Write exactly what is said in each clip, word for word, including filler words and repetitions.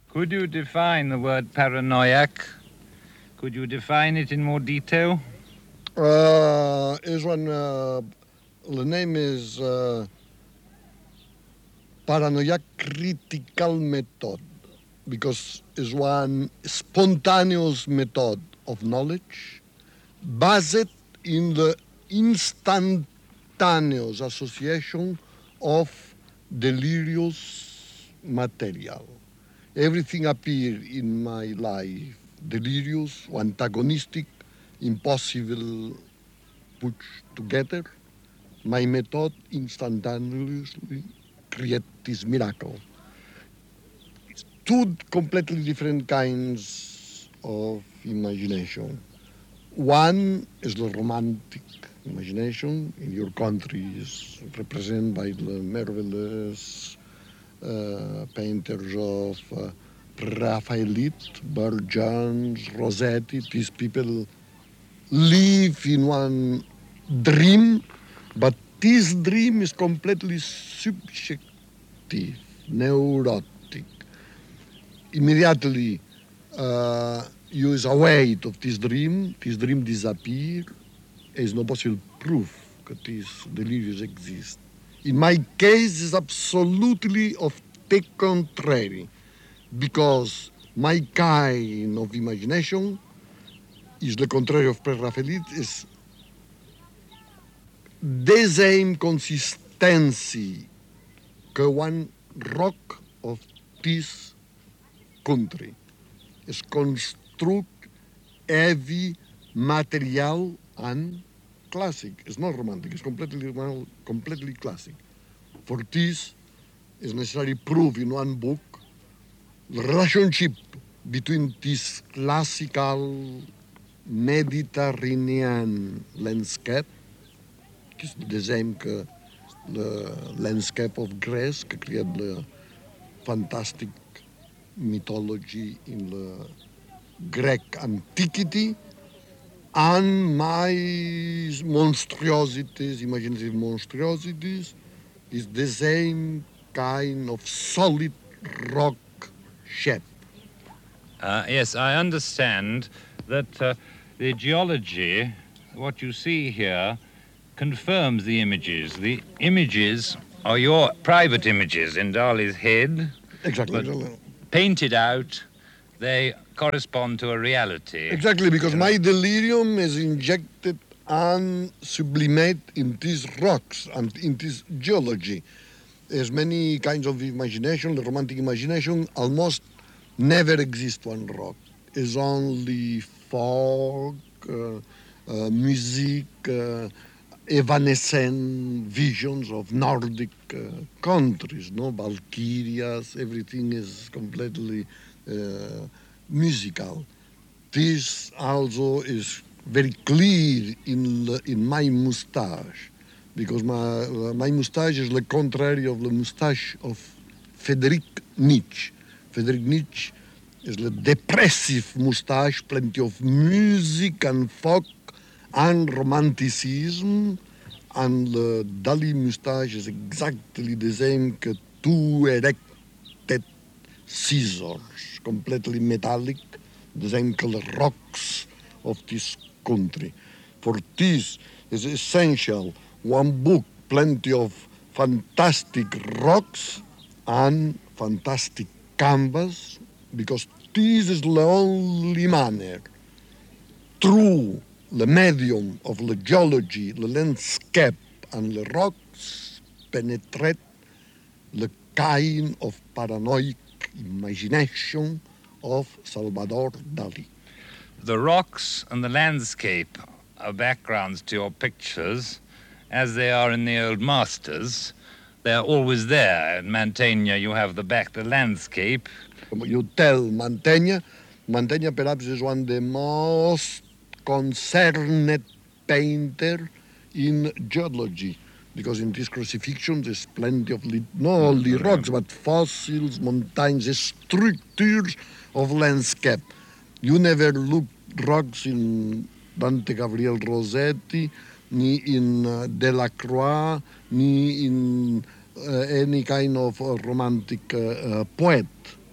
Could you define the word paranoiac? Could you define it in more detail? Uh, is one, uh, the name is uh, Paranoia Critical Method, because it's one spontaneous method of knowledge based in the instantaneous association of delirious material. Everything appear in my life delirious, antagonistic, impossible put together. My method instantaneously create this miracle. It's two completely different kinds of imagination. One is the romantic imagination. In your country is represented by the marvelous uh, painters of uh, Raphaelite, Burne-Jones, Rossetti. These people live in one dream, but this dream is completely subjective, neurotic. Immediately, uh, you is aware of this dream, this dream disappear. There is no possible proof that these deliriums exist. In my case, it's absolutely of the contrary, because my kind of imagination is the contrary of Pre-Raphaelite, is the same consistency que one rock of this country. Is construct heavy material and classic. It's not romantic, it's completely completely classic. For this, it's necessary prove in one book the relationship between this classical Mediterranean landscape, que és the same que the landscape of Greece, que create the fantastic mythology in the Greek antiquity, and my monstrosities, imaginative monstrosities, is the same kind of solid rock shape. Uh, yes, I understand that uh, the geology, what you see here, confirms the images. The images are your private images in Dali's head. Exactly. But painted out, they correspond to a reality. Exactly, because my delirium is injected and sublimate in these rocks and in this geology. There's many kinds of imagination. The romantic imagination almost never exists one rock. It's only folk, uh, uh, music, uh, evanescent visions of Nordic uh, countries, no? Valkyrias, everything is completely uh, musical. This also is very clear in, the, in my mustache, because my, uh, my mustache is the contrary of the mustache of Friedrich Nietzsche. Friedrich Nietzsche is the depressive mustache, plenty of music and folk and romanticism, and the Dali mustache is exactly the same que two erected scissors, completely metallic, the same color rocks of this country. For this is essential one book, plenty of fantastic rocks and fantastic canvas, because this is the only manner through the medium of the geology, the landscape, and the rocks penetrate the kind of paranoid imagination of Salvador Dali. The rocks and the landscape are backgrounds to your pictures, as they are in the old masters. They're always there. In Mantegna, you have the back, the landscape. You tell Mantegna, Mantegna perhaps is one of the most concerned painter in geology, because in this crucifixion there's plenty of, li- not only rocks, but fossils, mountains, structures of landscape. You never look rocks in Dante Gabriel Rossetti, ni in uh, Delacroix, ni in uh, any kind of uh, romantic uh, uh, poet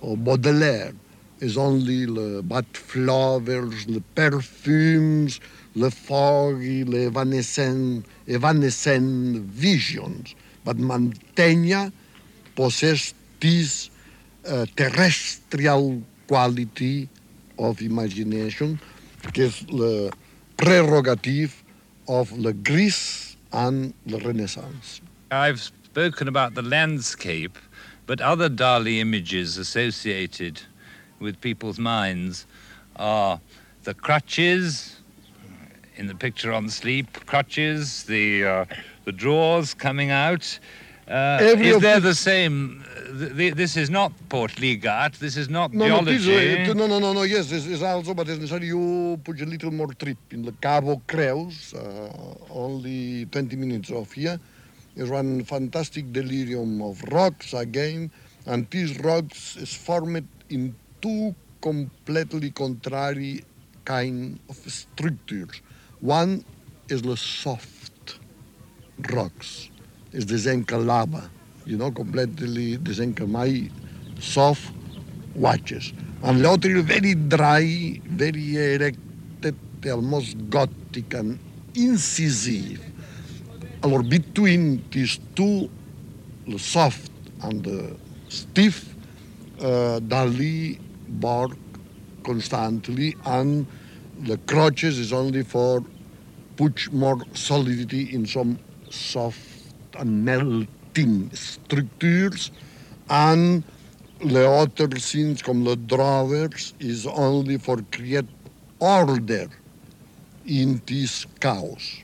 or Baudelaire is only le bad flowers, le perfumes, le foggy, le evanescent, evanescent visions. But Mantegna possessed this uh, terrestrial quality of imagination, que és la prerogative of the Greece and the Renaissance. I've spoken about the landscape, but other Dali images associated with people's minds are the crutches in the picture on sleep, crutches, the uh, the drawers coming out. Uh, is there the same? Th- th- this is not Portligat. This is not no, geology. No, no, no, no, no. Yes, it's, it's also, but it's necessary you put a little more trip in the Cabo Creus, uh, only twenty minutes off here. Is one fantastic delirium of rocks again, and these rocks is formed in two completely contrary kind of structures. One is the soft rocks, is the Zenka lava, you know, completely the Zenka my soft watches. And the other is very dry, very erected, almost gothic and incisive. Or between these two, the soft and the stiff, uh, Dali work constantly, and the crutches is only for put more solidity in some soft and melting structures, and the other scenes, comme the drawers, is only for create order in this chaos.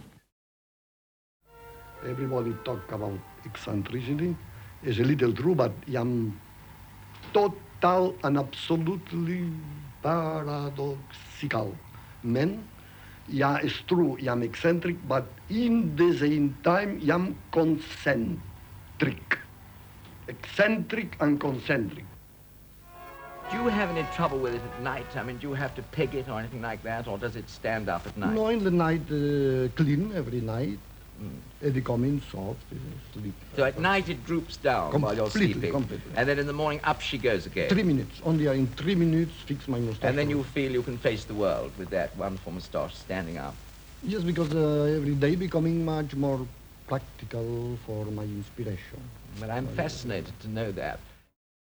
Everybody talk about eccentricity. It's a little true, but I'm total and absolutely paradoxical man. Yeah, it's true, I'm eccentric, but in the same time, I'm concentric. Eccentric and concentric. Do you have any trouble with it at night? I mean, do you have to peg it or anything like that, or does it stand up at night? No, in the night, uh, clean every night. Mm. It becomes soft, sleep. So at night it droops down completely, while you're sleeping. Completely. And then in the morning up she goes again. Three minutes. Only in three minutes fix my mustache. And then you feel you can face the world with that wonderful moustache standing up. Yes, because uh, every day becoming much more practical for my inspiration. Well, I'm fascinated to know that.